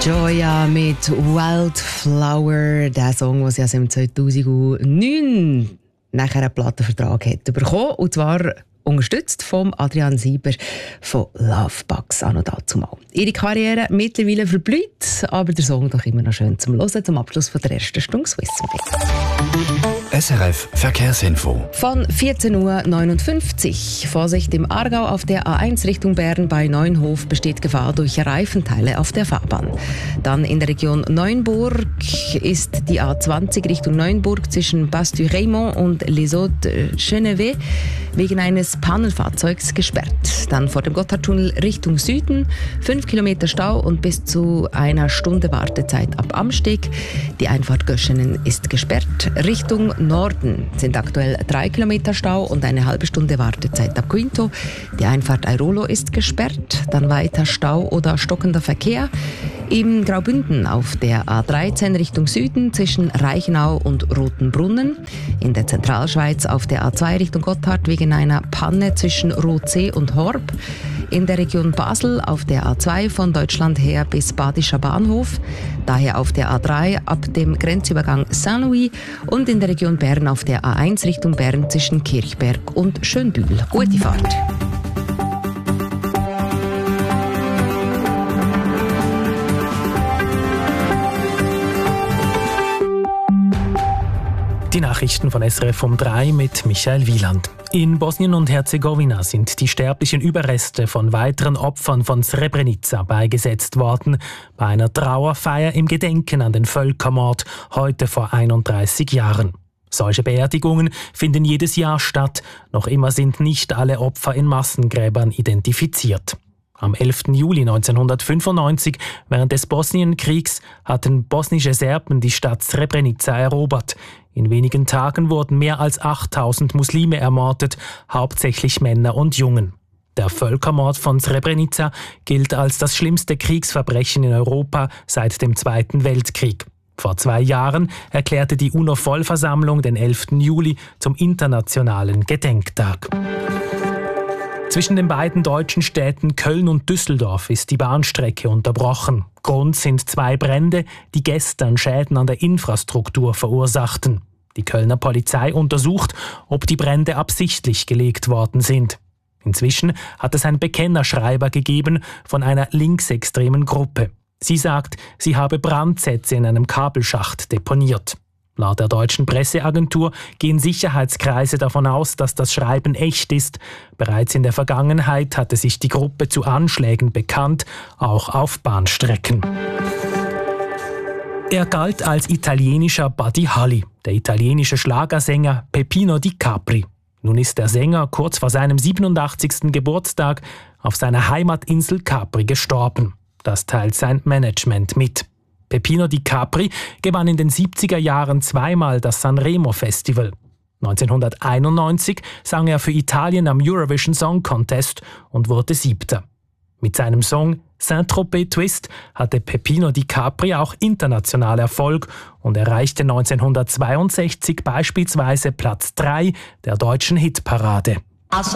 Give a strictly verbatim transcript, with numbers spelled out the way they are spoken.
Joya mit Wildflower, der Song, den sie also im zweitausendneun nachher einen Plattenvertrag hat bekommen, und zwar unterstützt vom Adrian Sieber von Lovebugs an und dazu mal. Ihre Karriere mittlerweile verblüht, aber der Song doch immer noch schön zum Hören, zum Abschluss von der ersten Stunde Swissmix. S R F Verkehrsinfo. Von vierzehn Uhr neunundfünfzig. Vorsicht im Aargau auf der A eins Richtung Bern bei Neunhof besteht Gefahr durch Reifenteile auf der Fahrbahn. Dann in der Region Neuenburg ist die A zwanzig Richtung Neuenburg zwischen Bas-du-Raymond und Les Hauts-Genevet wegen eines Pannenfahrzeugs gesperrt. Dann vor dem Gotthardtunnel Richtung Süden fünf Kilometer Stau und bis zu einer Stunde Wartezeit ab Amsteg. Die Einfahrt Göschenen ist gesperrt. Richtung Norden sind aktuell drei Kilometer Stau und eine halbe Stunde Wartezeit ab Quinto. Die Einfahrt Airolo ist gesperrt. Dann weiter Stau oder stockender Verkehr im Graubünden auf der A dreizehn Richtung Süden zwischen Reichenau und Rotenbrunnen. In der Zentralschweiz auf der A zwei Richtung Gotthard wegen einer Panne zwischen Rotsee und Horb. In der Region Basel auf der A zwei von Deutschland her bis Badischer Bahnhof. Daher auf der A drei ab dem Grenzübergang Saint-Louis. Und in der Region Bern auf der A eins Richtung Bern zwischen Kirchberg und Schönbühl. Gute Fahrt! Die Nachrichten von S R F um drei mit Michael Wieland. In Bosnien und Herzegowina sind die sterblichen Überreste von weiteren Opfern von Srebrenica beigesetzt worden, bei einer Trauerfeier im Gedenken an den Völkermord heute vor einunddreißig Jahren. Solche Beerdigungen finden jedes Jahr statt, noch immer sind nicht alle Opfer in Massengräbern identifiziert. Am elften Juli neunzehnhundertfünfundneunzig, während des Bosnienkriegs, hatten bosnische Serben die Stadt Srebrenica erobert. In wenigen Tagen wurden mehr als achttausend Muslime ermordet, hauptsächlich Männer und Jungen. Der Völkermord von Srebrenica gilt als das schlimmste Kriegsverbrechen in Europa seit dem Zweiten Weltkrieg. Vor zwei Jahren erklärte die UNO-Vollversammlung den elften Juli zum internationalen Gedenktag. Zwischen den beiden deutschen Städten Köln und Düsseldorf ist die Bahnstrecke unterbrochen. Grund sind zwei Brände, die gestern Schäden an der Infrastruktur verursachten. Die Kölner Polizei untersucht, ob die Brände absichtlich gelegt worden sind. Inzwischen hat es ein Bekennerschreiber gegeben von einer linksextremen Gruppe. Sie sagt, sie habe Brandsätze in einem Kabelschacht deponiert. Laut der deutschen Presseagentur gehen Sicherheitskreise davon aus, dass das Schreiben echt ist. Bereits in der Vergangenheit hatte sich die Gruppe zu Anschlägen bekannt, auch auf Bahnstrecken. Er galt als italienischer Buddy Holly, der italienische Schlagersänger Peppino Di Capri. Nun ist der Sänger kurz vor seinem siebenundachtzigsten Geburtstag auf seiner Heimatinsel Capri gestorben. Das teilt sein Management mit. Peppino Di Capri gewann in den siebziger Jahren zweimal das Sanremo Festival. neunzehnhunderteinundneunzig sang er für Italien am Eurovision Song Contest und wurde Siebter. Mit seinem Song Saint-Tropez Twist hatte Peppino Di Capri auch international Erfolg und erreichte neunzehnhundertzweiundsechzig beispielsweise Platz drei der deutschen Hitparade.